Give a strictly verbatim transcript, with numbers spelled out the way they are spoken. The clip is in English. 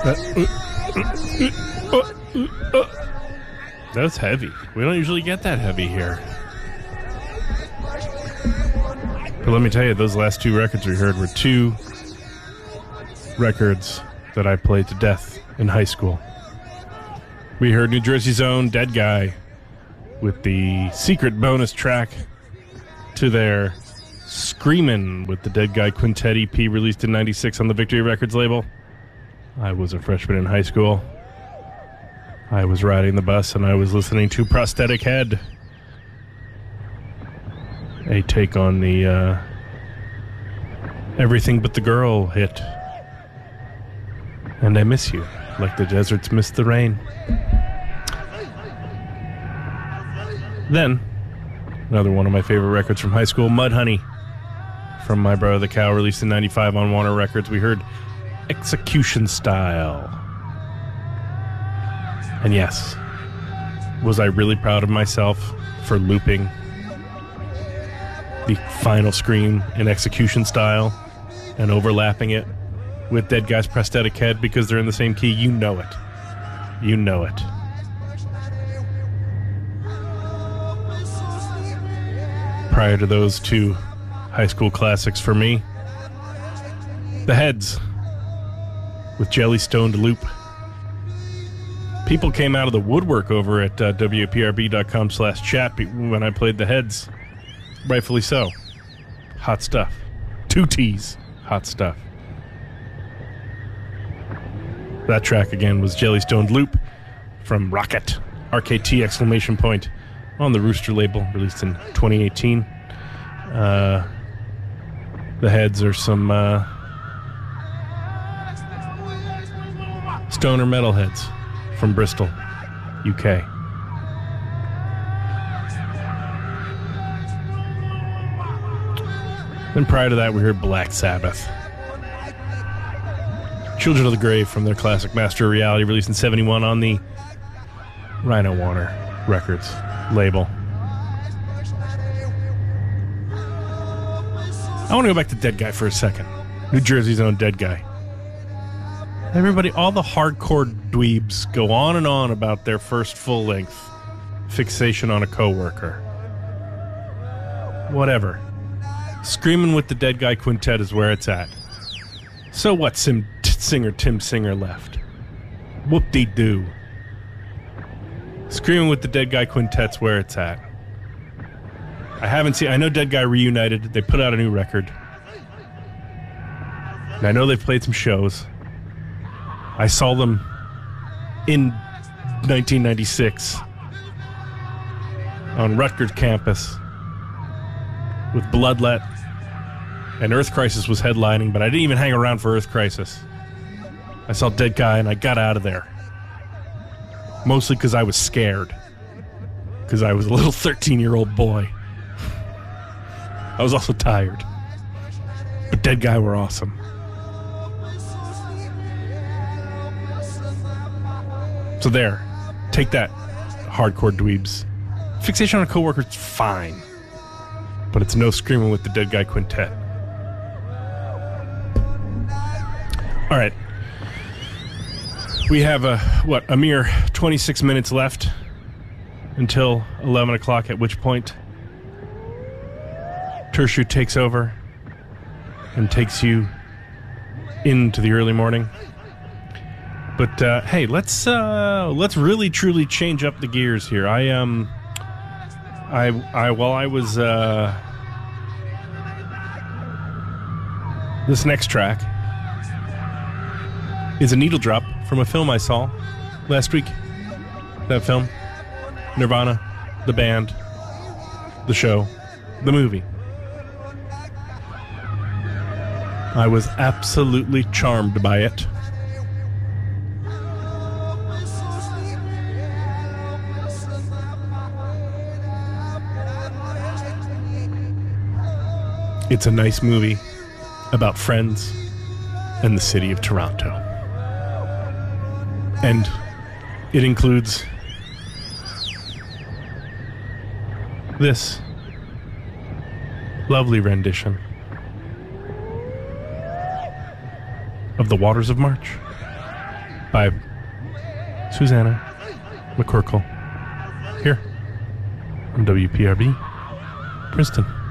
That's heavy. We don't usually get that heavy here. But let me tell you, those last two records we heard were two records that I played to death in high school. We heard New Jersey's own Dead Guy with the secret bonus track to their Screamin' with the Dead Guy Quintet E P released in ninety-six on the Victory Records label. I was a freshman in high school. I was riding the bus and I was listening to Prosthetic Head, a take on the uh, Everything But the Girl hit. And I miss you, like the deserts miss the rain. Then, another one of my favorite records from high school, Mudhoney, from My Brother the Cow, released in ninety-five on Warner Records. We heard Execution Style. And yes, was I really proud of myself for looping the final scream in Execution Style and overlapping it with Dead Guy's Prosthetic Head because they're in the same key? You know it. You know it. Prior to those two high school classics for me, The Heads with Jellystone to Loop. People came out of the woodwork over at uh, W P R B dot com slash chat when I played The Heads. Rightfully so. Hot stuff. Two T's. Hot stuff. That track again was Jellystone Loop from Rocket, R K T exclamation point, on the Rooster label, released in twenty eighteen. Uh, the Heads are some uh, stoner metalheads from Bristol, U K. Then prior to that, we heard Black Sabbath. Children of the Grave from their classic Master of Reality, released in seventy-one on the Rhino Warner Records label. I want to go back to Dead Guy for a second. New Jersey's own Dead Guy. Everybody, all the hardcore dweebs go on and on about their first full-length fixation on a coworker. Whatever. Screaming with the Dead Guy Quintet is where it's at. So what, Sim, t- singer Tim Singer left? Whoop-de-doo. Screaming with the Dead Guy Quintet's where it's at. I haven't seen... I know Dead Guy reunited. They put out a new record. And I know they've played some shows. I saw them in nineteen ninety-six on Rutgers campus with Bloodlet, and Earth Crisis was headlining, but I didn't even hang around for Earth Crisis. I saw Dead Guy and I got out of there. Mostly because I was scared. Because I was a little thirteen-year-old boy. I was also tired. But Dead Guy were awesome. So there. Take that, hardcore dweebs. Fixation on a Coworker's fine. But it's no Screaming with the Dead Guy Quintet. All right. We have, a, what, a mere twenty-six minutes left until eleven o'clock, at which point Tershu takes over and takes you into the early morning. But uh, hey, let's uh, let's really truly change up the gears here. I um, I I while I was uh, this next track is a needle drop from a film I saw last week. That film, Nirvana, the band, the show, the movie. I was absolutely charmed by it. It's a nice movie about friends and the city of Toronto. And it includes this lovely rendition of The Waters of March. by Susanna McCorkle here on W P R B, Princeton.